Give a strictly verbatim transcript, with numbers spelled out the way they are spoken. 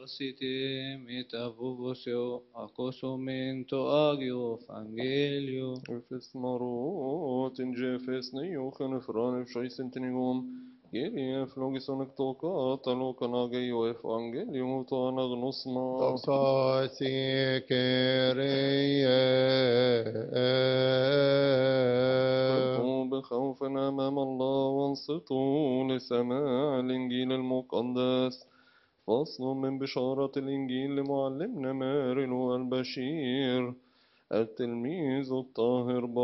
Site metavuvosio acosumento agio evangelio. Efes marot in jefes niochen efran efshaisentinigon. Geli eflogison ektoka talokanageo evangelium to anagnosma. Doxasi Kyrie. ابقوا بخوف أمام الله وانصتوا لسماع الإنجيل المقدس. فصل من بشارة الإنجيل لمعلمنا مارل البشير التلميذ الطاهر